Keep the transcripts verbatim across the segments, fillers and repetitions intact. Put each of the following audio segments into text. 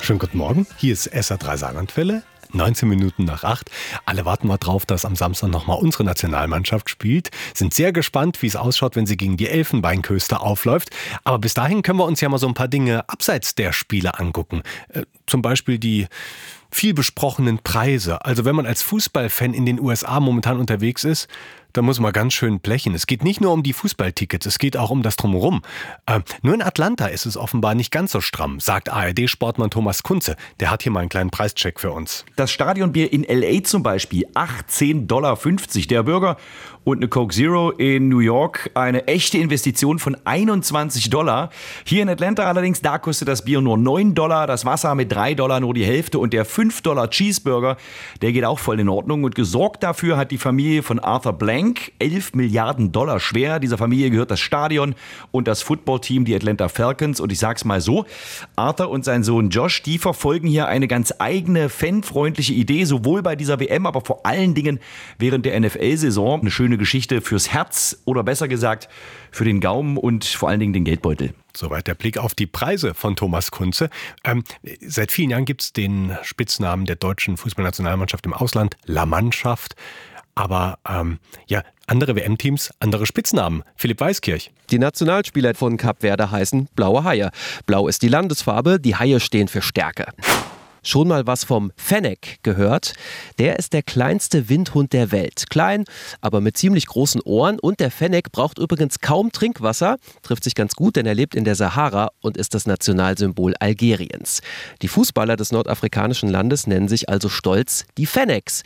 Schönen guten Morgen, hier ist S R drei Saarlandwelle, neunzehn Minuten nach acht. Alle warten mal drauf, dass am Samstag nochmal unsere Nationalmannschaft spielt. Sind sehr gespannt, wie es ausschaut, wenn sie gegen die Elfenbeinküste aufläuft. Aber bis dahin können wir uns ja mal so ein paar Dinge abseits der Spiele angucken. Äh, zum Beispiel die viel besprochenen Preise. Also wenn man als Fußballfan in den U S A momentan unterwegs ist, da muss man ganz schön blechen. Es geht nicht nur um die Fußballtickets, es geht auch um das Drumherum. Äh, nur in Atlanta ist es offenbar nicht ganz so stramm, sagt A R D-Sportmann Thomas Kunze. Der hat hier mal einen kleinen Preischeck für uns. Das Stadionbier in L A zum Beispiel, achtzehn Dollar fünfzig der Burger. Und eine Coke Zero in New York, eine echte Investition von einundzwanzig Dollar. Hier in Atlanta allerdings, da kostet das Bier nur neun Dollar, das Wasser mit drei Dollar nur die Hälfte und der fünf Dollar Cheeseburger, der geht auch voll in Ordnung. Und gesorgt dafür hat die Familie von Arthur Blank, elf Milliarden Dollar schwer. Dieser Familie gehört das Stadion und das Footballteam, die Atlanta Falcons. Und ich sag's mal so, Arthur und sein Sohn Josh, die verfolgen hier eine ganz eigene, fanfreundliche Idee, sowohl bei dieser W M, aber vor allen Dingen während der N F L-Saison. Eine schöne Geschichte fürs Herz oder besser gesagt für den Gaumen und vor allen Dingen den Geldbeutel. Soweit der Blick auf die Preise von Thomas Kunze. Ähm, seit vielen Jahren gibt es den Spitznamen der deutschen Fußballnationalmannschaft im Ausland, La Mannschaft. Aber ähm, ja, andere W M-Teams, andere Spitznamen. Philipp Weiskirch. Die Nationalspieler von Kap Verde heißen Blaue Haie. Blau ist die Landesfarbe, die Haie stehen für Stärke. Schon mal was vom Fennec gehört? Der ist der kleinste Windhund der Welt. Klein, aber mit ziemlich großen Ohren. Und der Fennec braucht übrigens kaum Trinkwasser. Trifft sich ganz gut, denn er lebt in der Sahara und ist das Nationalsymbol Algeriens. Die Fußballer des nordafrikanischen Landes nennen sich also stolz die Fennecs.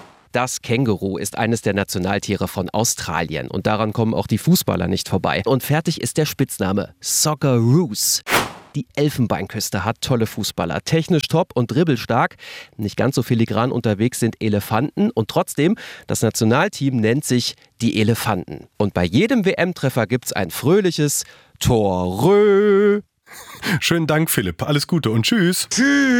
Das Känguru ist eines der Nationaltiere von Australien. Und daran kommen auch die Fußballer nicht vorbei. Und fertig ist der Spitzname Socceroos. Die Elfenbeinküste hat tolle Fußballer, technisch top und dribbelstark. Nicht ganz so filigran unterwegs sind Elefanten und trotzdem, das Nationalteam nennt sich die Elefanten. Und bei jedem W M-Treffer gibt's ein fröhliches Torö. Schönen Dank, Philipp. Alles Gute und tschüss. Tschüss.